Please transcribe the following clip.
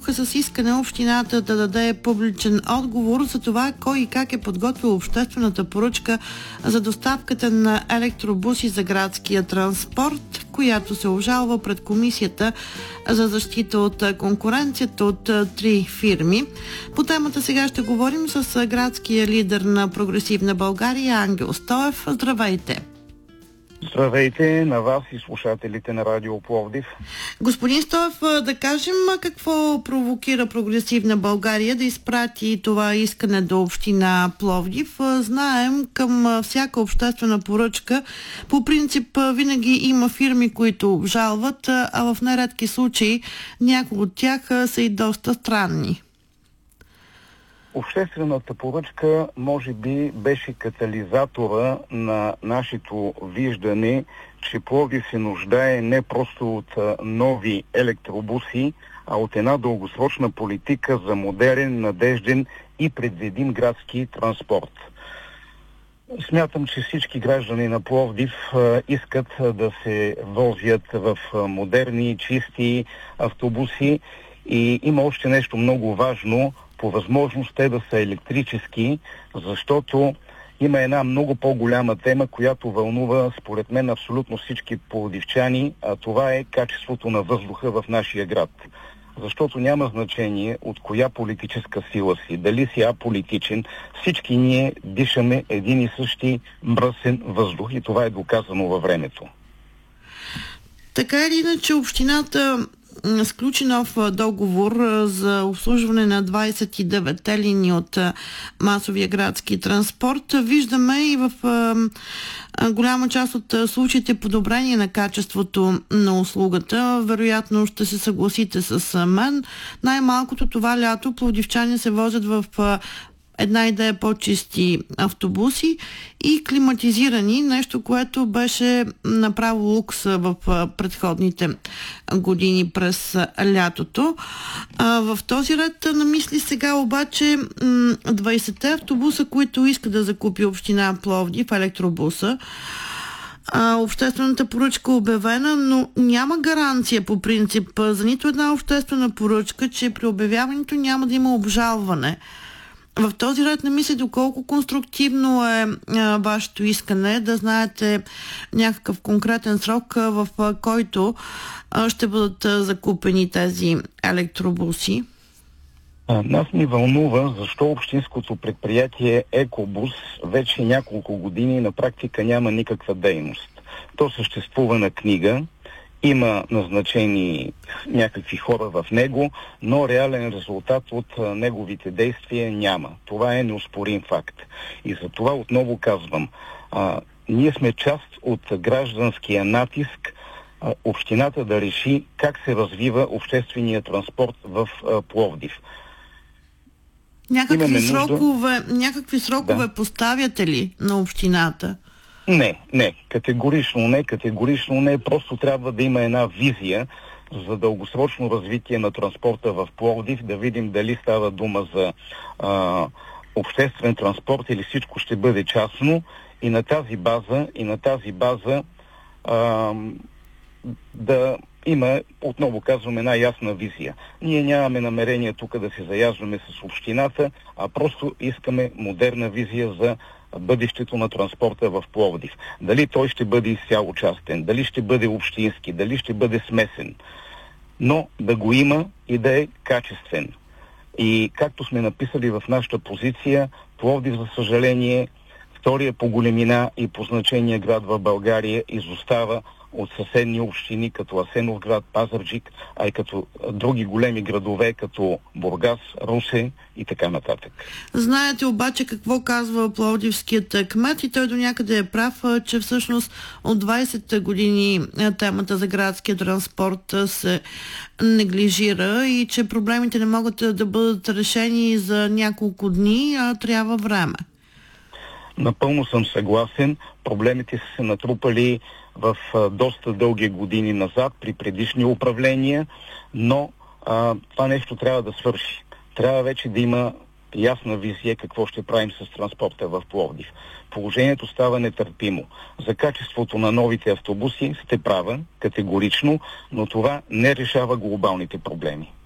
излязоха с искане общината да даде публичен отговор за това кой и как е подготвил обществената поръчка за доставката на електробуси за градския транспорт, която се обжалва пред Комисията за защита от конкуренцията от 3 фирми. По темата сега ще говорим с градския лидер на Прогресивна България Ангел Стоев. Здравейте! Здравейте на вас и слушателите на Радио Пловдив. Господин Стоев, да кажем какво провокира Прогресивна България да изпрати това искане до община Пловдив. Знаем, към всяка обществена поръчка по принцип винаги има фирми, които обжалват, а в нередки случаи някои от тях са и доста странни. Обществената поръчка може би беше катализатора на нашето виждане, че Пловдив се нуждае не просто от нови електробуси, а от една дългосрочна политика за модерен, надежден и предвидим градски транспорт. Смятам, че всички граждани на Пловдив искат да се возят в модерни, чисти автобуси и има още нещо много важно – по възможност те да са електрически, защото има една много по-голяма тема, която вълнува според мен абсолютно всички пловдивчани, а това е качеството на въздуха в нашия град. Защото няма значение от коя политическа сила си, дали си аполитичен, всички ние дишаме един и същи мръсен въздух и това е доказано във времето. Така или иначе общината сключи нов договор за обслужване на 29-те линии от масовия градски транспорт. Виждаме и в голяма част от случаите подобрение на качеството на услугата. Вероятно ще се съгласите с мен. Най-малкото това лято пловдивчани се возят в една идея по-чисти автобуси и климатизирани, нещо, което беше направо лукс в предходните години през лятото. В този ред на мисли сега обаче 20-те автобуса, които иска да закупи община Пловдив, електробуса, обществената поръчка е обявена, но няма гаранция по принцип за нито една обществена поръчка, че при обявяването няма да има обжалване. В този ред на мисли, доколко конструктивно е вашето искане, да знаете някакъв конкретен срок, в който ще бъдат закупени тези електробуси? Нас ни вълнува защо общинското предприятие Екобус вече няколко години на практика няма никаква дейност. То съществува на книга, има назначени някакви хора в него, но реален резултат от неговите действия няма. Това е неоспорим факт. И за това отново казвам, ние сме част от гражданския натиск общината да реши как се развива обществения транспорт в Пловдив. Някакви срокове поставяте ли на общината? Не, категорично не. Просто трябва да има една визия за дългосрочно развитие на транспорта в Пловдив, да видим дали става дума за обществен транспорт или всичко ще бъде частно и на тази база да има, отново казвам, една ясна визия. Ние нямаме намерение тук да се заяждаме с общината, а просто искаме модерна визия за бъдещето на транспорта в Пловдив. Дали той ще бъде изцяло частен, дали ще бъде общински, дали ще бъде смесен. Но да го има и да е качествен. И както сме написали в нашата позиция, Пловдив, за съжаление, втория по големина и по значение град в България, изостава от съседни общини, като Асеновград, Пазарджик, а и като други големи градове, като Бургас, Русе и така нататък. Знаете обаче какво казва пловдивският кмет и той до някъде е прав, че всъщност от 20 години темата за градския транспорт се неглижира и че проблемите не могат да бъдат решени за няколко дни, а трябва време. Напълно съм съгласен. Проблемите са се натрупали в доста дълги години назад при предишни управления, но това нещо трябва да свърши. Трябва вече да има ясна визия какво ще правим с транспорта в Пловдив. Положението става нетърпимо. За качеството на новите автобуси сте права, категорично, но това не решава глобалните проблеми.